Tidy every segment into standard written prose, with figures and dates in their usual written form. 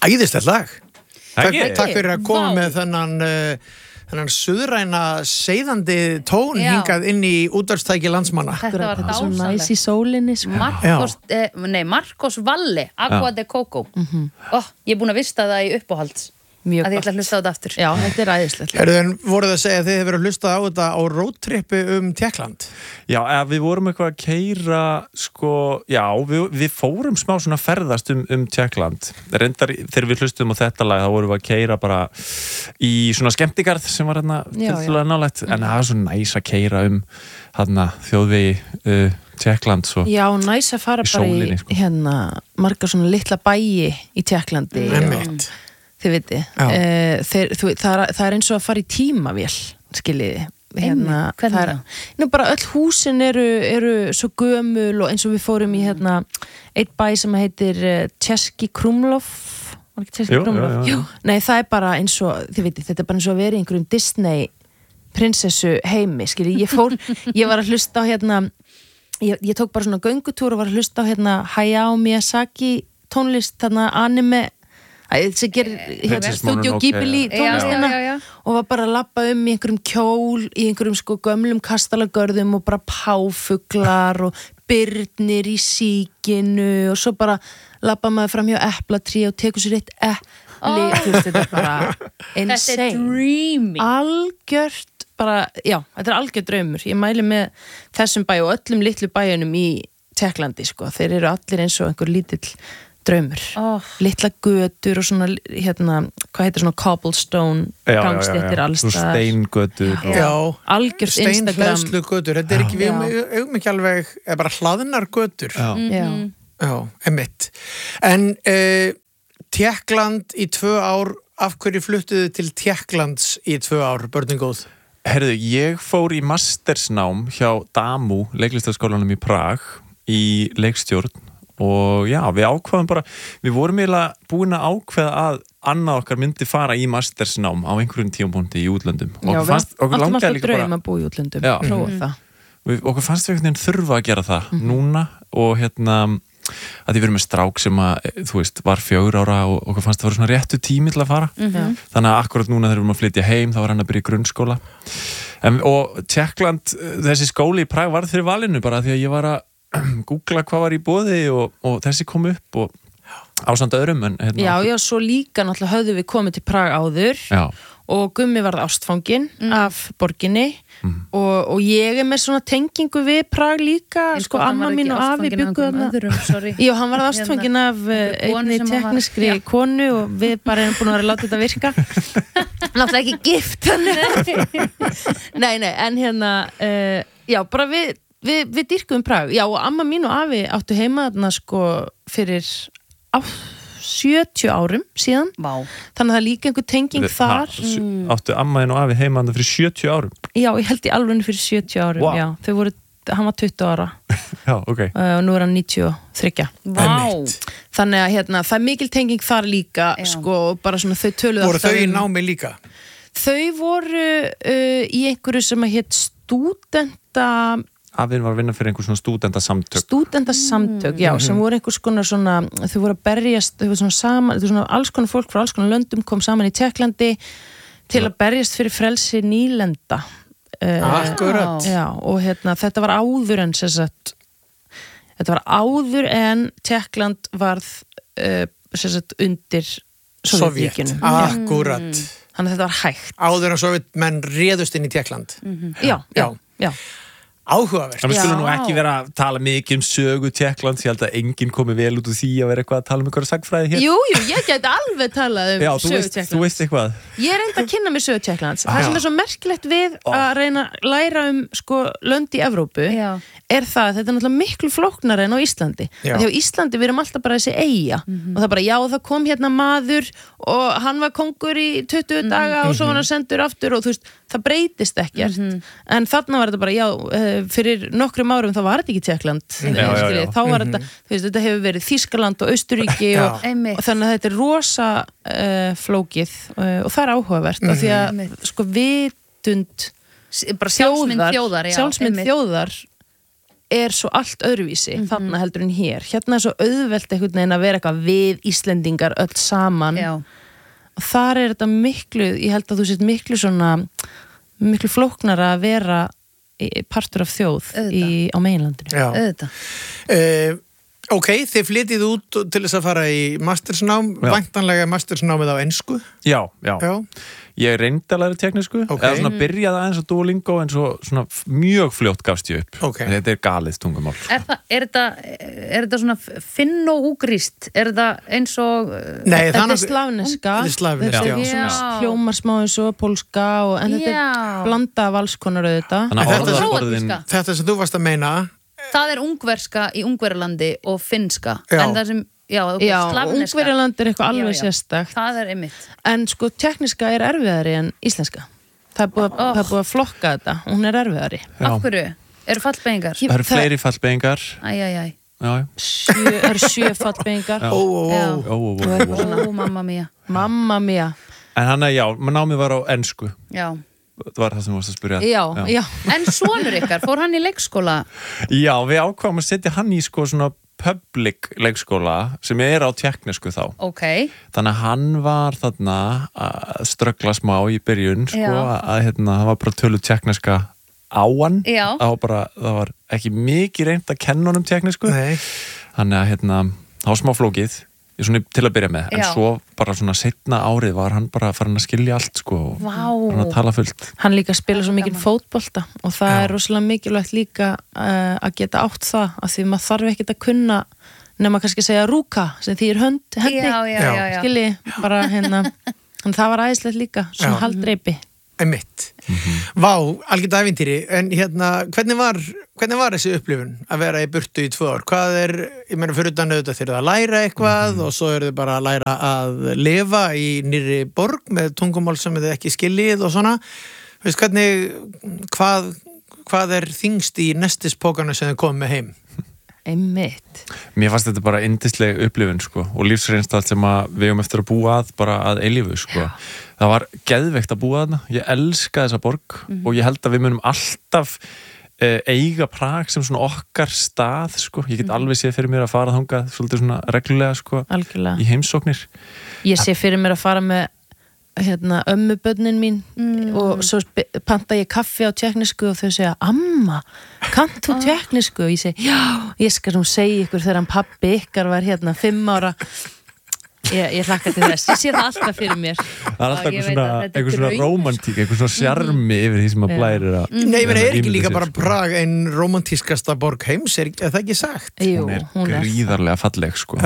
Æðislegt lag. Takk fyrir að koma með þennan suðræna seiðandi tón hingað inn í útvarpstæki landsmanna. Þetta var dásamlegt. Næs í sólinni, Marcos Valle, Agua de Coco. Ég er búin að vista það í uppáhalds. Mjög að ég ætla að hlusta á þetta aftur. Já, þetta er æðislegt. Voruð að segja að þið hefur verið að hlusta á þetta á roadtripi Tékkland? Já, við vorum eitthvað að keyra, sko, já, við fórum smá svona ferðast Tékkland. Reyndar, þegar við hlustum á þetta lag, þá vorum við að keyra bara í svona skemmtigarð sem var hérna tilfæðlega nálægt, en það var svo næs að keyra hérna þjóðvegi Tékkland svo. Já, næs að fara bara í hérna margar svona litla bæi í Tékklandi. Þið viti, það er eins og að fara í tímavél, skiljiði. Hvernig það? Bara öll húsin eru svo gömul og eins og við fórum í hérna eitt bæ sem heitir Český Krumlov. Var ekki Český Krumlov? Jú. Nei, það er bara eins og, þið viti, þetta er bara eins og að vera í einhverjum Disney prinsessu heimi, skiljiði. Ég var að hlusta á hérna, ég tók bara svona göngutúr og var að hlusta á hérna Hayao Miyazaki tónlist, þarna anime sem gerir Studio Ghibli tónlistina og var bara að labba í einhverjum kjól í einhverjum sko gömlum kastalagörðum og bara páfuglar og birnir í síkinu og svo bara labba maður fram hjá eplatrí og tekur sér eitt epli þetta er bara insane. Þetta er dreamy. Algjört bara, já, þetta er algjört draumur. Ég mæli með þessum bæ og öllum litlu bæjunum í Tékklandi sko. Þeir eru allir eins og einhver lítill draumur, litla götur og svona, hérna, hvað heitir svona cobblestone gangstéttir allstaðar. Steingötur. Algjört Instagram. Steinhleðslu götur, þetta er ekki, við eigum ekki alveg, bara hlaðnar götur. Já, einmitt. En Tékkland í 2 ár, af hverju fluttuðu til Tékklands í 2 ár, börnin góð? Herðu, ég fór í mastersnám hjá DAMU, leiklistarskólanum í Prag, í leikstjórn. Og já, við ákvaðum bara, við vorum eiginlega búin að ákveða að annað okkar myndi fara í mastersnám á einhverjum tímapunkti í útlöndum. Já, við alltaf alltaf draum að búa í útlöndum, prófa það. Okkur fannst við einhvern veginn þurfa að gera það núna og hérna, að við erum með strák sem að, þú veist, var 4 ára og okkur fannst það vera svona réttu tími til að fara. Þannig að akkurat núna þegar við erum að flytja heim, þá var hann að byrja í grunnskóla. Og Tékkland, þessi skóli í Prag var fyrir valinu bara því að ég var að googla hvað var í boði og þessi kom upp og ásamt öðrum Já, svo líka náttúrulega höfðum við komið til Prag áður og Gummi varð ástfanginn af borginni og ég er með svona tengingu við Prag líka, sko amma mín og afi byggu Já, hann varð ástfanginn af einni tekniskri konu og við bara erum búin að vera að láta þetta virka náttúrulega ekki gift Nei, en hérna já, bara við dýrkum Prag, já og amma mín og afi áttu heima þarna sko fyrir 70 árum síðan, þannig að það er líka einhver tenging þar. Áttu amma þín og afi heima þarna fyrir 70 árum? Já, ég held í alveg fyrir 70 árum, já, þau voru, hann var 20 ára já, ok. Og nú er hann 93. Þannig að hérna, það er mikil tenging þar líka, sko, bara svona þau töluðu voru þau í námi líka? Þau voru í einhverju sem að hét stúdenta Afinn var að vinna fyrir einhver svona stúdendasamtök, já, sem voru einhvers konar svona, þau voru að berjast, þau voru svona saman, þau svona alls konar fólk frá alls konar löndum kom saman í Tékklandi til að berjast fyrir frelsi nýlenda. Akkurat. Já, og hérna, þetta var áður en þetta var áður en Tékkland varð undir Sovétríkjunum. Akkurat. Þannig að þetta var hægt. Áður en Sovétmenn réðust inn í Tékkland. Já. Áhugavert. Við skulum nú ekki vera að tala mikið sögu Tékklands, ég held að enginn komi vel út úr því að vera eitthvað að tala einhverja sagfræði hér. Jú, ég gæti alveg talað sögu Tékklands. Þú veist eitthvað. Ég reyndi að kynna mig sögu Tékklands. Það sem er svo merkilegt við að reyna að læra sko lönd í Evrópu er það að þetta er náttúrulega miklu flóknara en á Íslandi. Því á Íslandi við erum alltaf bara þessi eyja og það bara, það kom hérna maður og hann var kóngur í 20 daga og svo hann sendur aftur og þú veist, það breytist ekkert. En þarna var þetta bara, fyrir nokkrum árum þá var þetta ekki Tékkland. Þá var þetta, þú veist, þetta hefur verið Þýskaland og Austurríki og þannig að þetta er rosa flókið og það er áhugavert af því að sko vitund bara sjálfsmynd þjóðar sjálfsmynd þjóðar svo allt öðruvísi þarna heldur en hér. Hérna svo auðvelt einhvern veginn að vera eitthvað við Íslendingar öll saman. Já. Og þar þetta miklu, ég held að þú sett miklu flóknara að vera partur af þjóð á meginlandinu. Já. Auðvitað. Ok, þið flytið út til þess að fara í mastersnám, væntanlega mastersnámið á ensku? Já. Ég reyndi að læra teknísku, eða svona byrjaði aðeins á Duolingo en svo svona mjög fljótt gafst ég upp. Þetta galið tungumál. Er þetta svona finno-úgrískt? Er það eins og... Nei, þetta slavneska. Þetta svona hljómar smá eins og pólska en þetta blanda af alls konar auðvitað. Þetta sem þú varst að meina... Það ungverska í Ungverjalandi og finnska. En það sem, slavneska. Ungverjaland eitthvað alveg sérstakt. Það einmitt. En sko, tekniska erfiðari en íslenska. Það er búið að flokka þetta. Hún erfiðari. Af hverju? Eru fallbeyingar? Það eru fleiri fallbeyingar. Það eru 7 fallbeyingar. Mamma mia. En hann námið var á ensku. Já. Það var það sem þú varst að spyrja. Já. En sonur ykkar, fór hann í leikskóla? Já, við ákváðum að setja hann í sko svona public leikskóla sem á tékknesku þá. Þannig að hann var þarna að ströggla smá í byrjun sko, að það var bara töluð tékkneska á hann. Það var ekki mikið reynt að kenna honum tékknesku. Þannig að það var smá flókið. Svona til að byrja með, en svo bara svona seinna árið var hann bara farin að skilja allt sko og farin að tala fullt. Hann líka spila svo mikið fótbolta og það rosalega mikilvægt líka að geta átt það, af því maður þarf ekkert að kunna nema kannski að segja rúka sem þýðir hendi, skilji bara en það var æðislegt líka, svona haldreipi. Einmitt. Vá, algjört ævintýri, en hvernig var þessi upplifun að vera í burtu í 2 ár? Hvað ég meina fyrir utan auðvitað þeir eru að læra eitthvað og svo eru þau bara að læra að lifa í nýrri borg með tungumál sem þau ekki skiljið og svona. Veist hvað þyngst í nestispókana sem þau komið með heim? Einmitt. Mér fannst þetta bara yndisleg upplifun sko og lífsreynstall sem við eigum eftir að búa bara að eilífu sko. Það var geðveikt að búa þarna. Ég elska þessa borg og ég held að við munum alltaf eiga Prag sem svona okkar stað sko. Ég get alveg séð fyrir mér að fara þangað svolítið svona reglulega sko. Algjörlega. Í heimsóknir. Ég sé fyrir mér að fara með ömmubörnin mín og svo panta ég kaffi á tékknesku og þau segja, amma, kannt þú tékknesku? Og ég segi, já, ég skal segja ykkur þegar hann pabbi ykkar var 5 ára. Ég hlakka til þess, ég sé það alltaf fyrir mér. Það alltaf einhver svona rómantík, einhver svona sjarmi yfir því sem að blærir að... Nei, ég meina, ekki líka bara Prag einn rómantískasta borg heims, það ekki sagt? Jú, hún gríðarlega falleg, sko.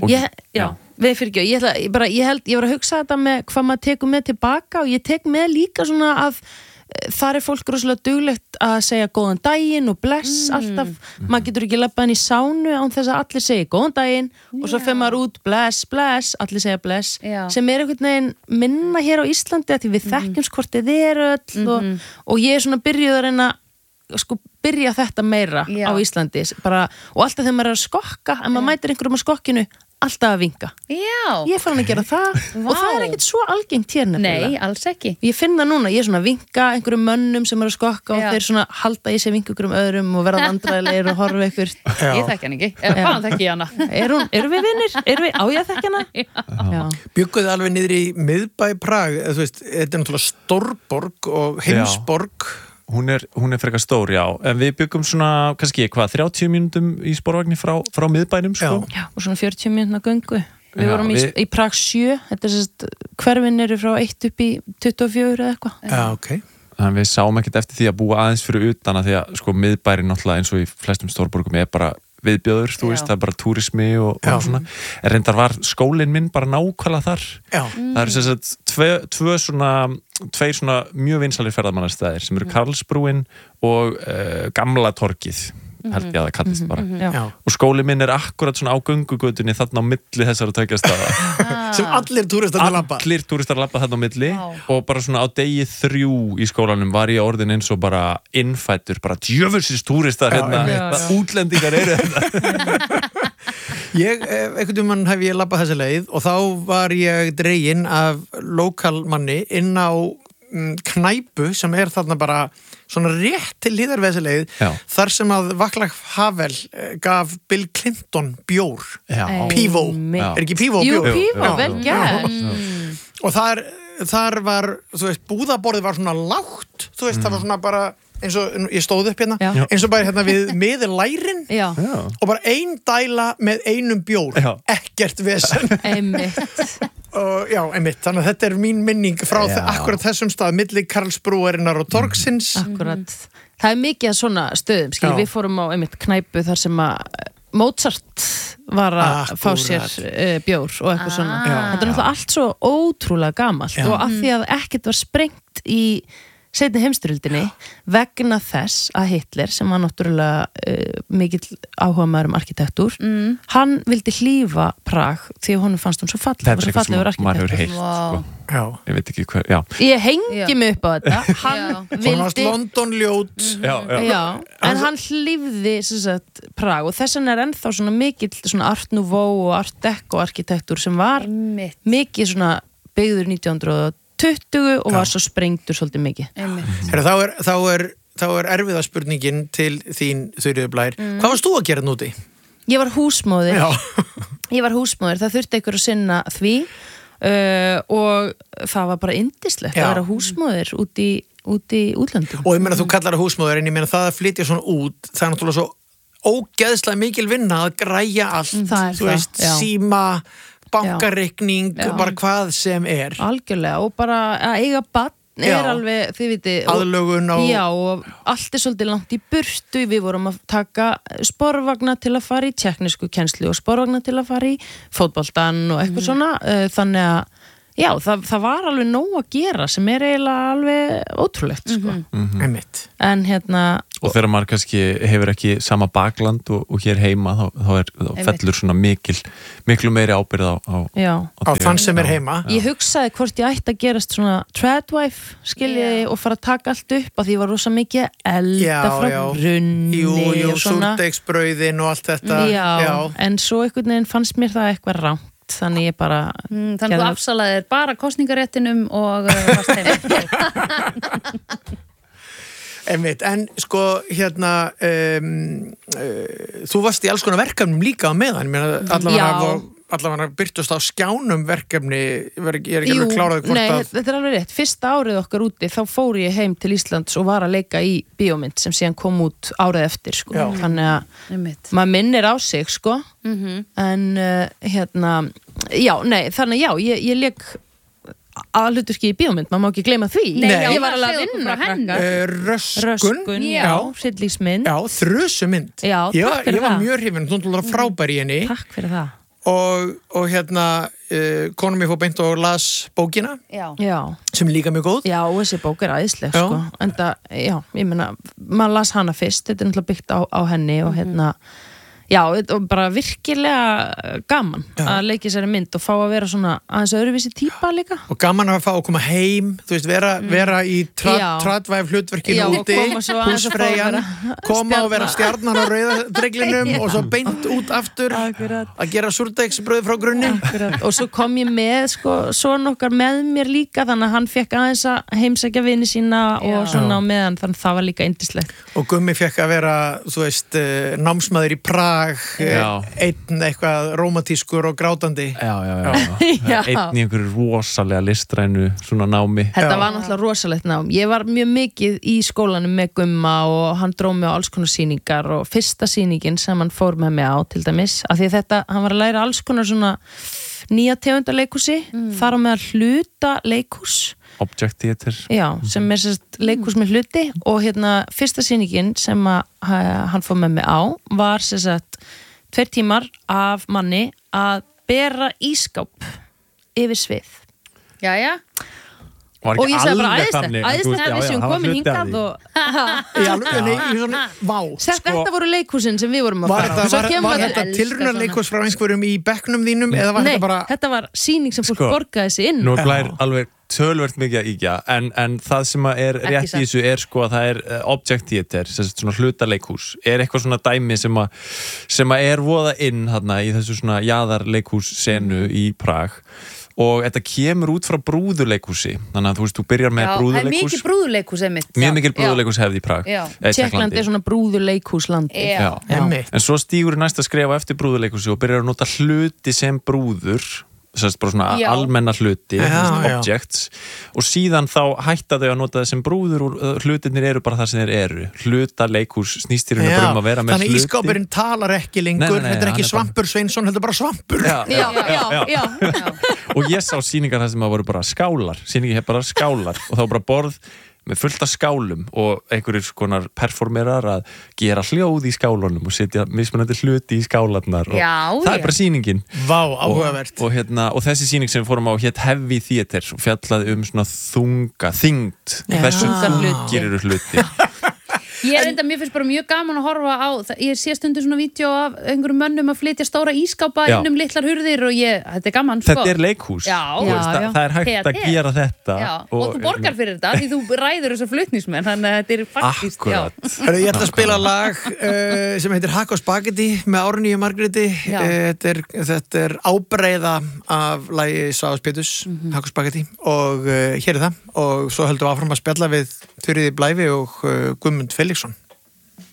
Við fyrir ekki, ég var að hugsa þetta með hvað maður tekur með tilbaka og ég tek með líka svona að þar fólk rosalega duglegt að segja góðan daginn og bless alltaf, maður getur ekki leppað inn í sánu án þess að allir segja góðan daginn og svo fer maður út bless, allir segja bless, sem einhvern veginn minna hér á Íslandi að því við þekkjumst hvort þið öll og ég svona byrjuð að reyna byrja þetta meira á Íslandi bara, og alltaf þegar maður að skokka en maður mætir einhverjum á skokkinu alltaf að vinka. Ég fann að gera það og það ekkert svo algengt hér nefnilega. Nei, alls ekki. Ég finna núna, ég svona vinka einhverjum mönnum sem eru að skokka og þeir svona halda í sig vinka einhverjum öðrum og verða vandræðilegir og horfa ykkur. Ég þekki hann ekki. Hvaðan þekki ég hana? Erum við vinnir? Á ég að þekki hana? Bjugguðu alveg niður í miðbæ Prag, þetta náttúrulega stórborg og heimsborg. Hún er frekar stór, já. En við byggum svona, kannski, 30 mínútum í sporvagni frá miðbænum, sko. Já, og svona 40 mínútna göngu. Við vorum í Prag 7, þetta hverfin eru frá 1 upp í 24 eða eitthvað. Já, ok. En við sáum ekkert eftir því að búa aðeins fyrir utan að því að, sko, miðbærin náttúrulega eins og í flestum stórborgum bara viðbjóður, þú veist, það bara túrismi og svona. En reyndar var skólinn minn bara nákvæmlega þar. Það eru sem sagt tveir svona mjög vinsalir ferðamannastæðir sem eru Karlsbrúin og Gamla torgið, held ég að það kallist bara. Og skólinn minn akkurat svona á göngugötunni þarna á milli þessara tveggjastaða. Sem allir túristar að labba. Allir túristar að labba þarna á milli og bara svona á degi 3 í skólanum var ég orðin eins og bara innfættur, bara djöfulsins túristar útlendingar eru þetta. Einhvern veginn hef ég labbað þessa leið og þá var ég dreginn af lokalmanni inn á knæpu sem þarna bara svona rétt til hliðar við þessi leið þar sem að Václav Havel gaf Bill Clinton bjór Pivo, ekki Pivo bjór? Jú, Pivo, vel gert og þar var, þú veist, búðaborðið var svona lágt, þú veist, það var svona bara eins og, ég stóð upp eins og bara við miðlærin og bara ein dæla með einum bjór ekkert vesen og einmitt, þannig að þetta mín minning frá akkurat þessum stað milli Karlsbrúarinnar og Torgsins Akkurat, það mikið að svona stöðum við fórum á einmitt knæpu þar sem að Mozart var að fá sér bjór og eitthvað svona þetta náttúrulega allt svo ótrúlega gamalt og af því að ekkert var sprengt í seinni heimsstyrjöldinni vegna þess að Hitler sem var náttúrulega mikill áhugamaður arkitektúr hann vildi hlífa Prag því að honum fannst hún svo falleg þetta er eitthvað sem maður hefur heilt sko. Ég veit ekki hver ég hengi mig upp á þetta hann vildi London ljót en hann hlífði sagt, Prag og þess vegna ennþá svona mikill svona Art Nouveau og Art Deco arkitektúr sem var mikið svona byggður 1920 og var svo sprengtur svolítið mikið þá er erfiða spurningin til þín Þuríður Blær hvað varst þú að gera núti? Ég var húsmóðir það þurfti einhver að sinna því og það var bara yndislegt að vera húsmóðir út í útlöndum og ég meina þú kallar það húsmóðir en ég meina það að flytja svona út það er náttúrulega svo ógeðslega mikil vinna að græja allt þú veist, síma bankareikning, bara hvað sem er algjörlega og bara að eiga barn alveg, þið viti aðlögun og allt svolítið langt í burtu við vorum að taka sporvagna til að fara í teknísku kennslu og sporvagna til að fara í fótboltan og eitthvað svona þannig að það var alveg nóg að gera sem eiginlega alveg ótrúlegt sko. En og þegar maður kannski hefur ekki sama bakland og hér heima þá fellur svona miklu meiri ábyrgð á þann sem er heima Ég hugsaði hvort ég ætti að gerast svona tradwife skiljiði og fara að taka allt upp að því var rosa mikið elda frá brunni og súrdeigsbrauðin og allt þetta en svo einhvern veginn fannst mér það eitthvað rangt þannig ég bara þannig þú afsalaðir bara kosningaréttinum og varst heim Einmitt, en sko þú varst í alls konar verkefnum líka á meðan allavega byrtust á skjánum verkefni ég er ekki alveg kláraði hvort Nei, þetta er alveg rétt, fyrsta árið okkar úti þá fór ég heim til Íslands og var að leika í bíómynd sem síðan kom út árið eftir sko. Þannig að maður minnir á sig sko en þannig ég leik aðhluturki í bíómynd, maður má ekki gleyma því ég var alveg að vinna Röskun, hryllingsmynd Þrusumynd ég var mjög hrifin, þú var frábær í henni Takk fyrir það og konum ég fór beint og las bókina sem líka mjög góð og þessi bók er æðisleg sko. Enda, ég meina, maður las hana fyrst þetta er náttúrulega byggt á henni og og bara virkilega gaman að leiki þessari mynd og fá að vera svona aðeins öðruvísi típa líka og gaman að fá að koma heim þú veist, vera í tradvæf hlutverkinu úti, húsfreyjan koma og vera stjarnan á rauðadreglinum og svo beint út aftur að gera súrdeigsbrauð frá grunni og svo kom ég með svona okkar með mér líka þannig að hann fekk aðeins að heimsækja vini sína og svona á meðan þannig að það var líka yndislegt og Gummi fekk að vera, þú veist, námsmaður í Prag einn eitthvað rómantískur og grátandi einn í einhverju rosalega listrænu svona námi þetta var náttúrulega rosalegt nám ég var mjög mikið í skólanum með Gumma og hann dróð mig á alls konar sýningar og fyrsta sýningin sem hann fór með mig á til dæmis, af því hann var að læra alls konar svona nýja tegunda leikhúsi þar á meðal hluta leikhús Object Theater sem er sérst leikhús með hluti og fyrsta sýningin sem hann fór með mig á var sérst 2 tímar af manni að bera ískáp yfir svið og ég sagði bara æðislegt að við séum komin hingað og þetta voru leikhúsin sem við vorum að fara Var þetta tilraunarleikhús frá einhverjum í bekknum þínum eða var þetta bara þetta var sýning sem fólk borgaði sig inn Nú Blær alveg tölvert mikið að íkja en það sem er rétt í þessu sko að það object theater, svona hlutaleikhús eitthvað svona dæmi sem er voða inn þarna í þessu svona jaðarleikhús senu í Prag og þetta kemur út frá brúðuleikhúsi þannig að þú byrjar með brúðuleikhús það mikið brúðuleikhús mjög mikil brúðuleikhús hefði í Prag Tékkland svona brúðuleikhúslandi en svo stígur næsta skref eftir brúðuleikhúsi og byrjar að nota hluti sem brúður bara svona almenna hluti objects og síðan þá hætta þau að nota það sem brúður og hlutinir eru bara það sem þeir eru hluta-leikhús snýst í raun og að vera með hluti þannig ískápurinn talar ekki lengur þetta ekki Svampur Sveinsson, þetta bara Svampur já. Og ég sá sýningar það sem að voru bara skálar sýningi bara skálar og þá bara borð með fullt af skálum og einhverjir konar performerar að gera hljóð í skálunum og setja mismunandi hluti í skálarnar og það er bara sýningin Vá, áhugavert og þessi sýning sem við fórum á hét Heavy Theater og fjallaði svona þyngd hversu þungir eru hluti Mér finnst bara mjög gaman að horfa á ég sé stundum svona vídeo af einhverjum mönnum að flytja stóra ískápa innum litlar hurðir og þetta gaman Þetta er leikhús það er hægt að gera þetta og þú borgar fyrir þetta því þú ræður þessar flutningsmenn þannig að þetta er faktist Ég ætla að spila lag sem heitir Hakk og Spagetti með Árnýju Margréti þetta er ábreiða af lagi Svavars Péturs Hakk og Spagetti og hér er það og svo höldum við áfram að spjalla við Þuríði Blævi og Guðmund Felixson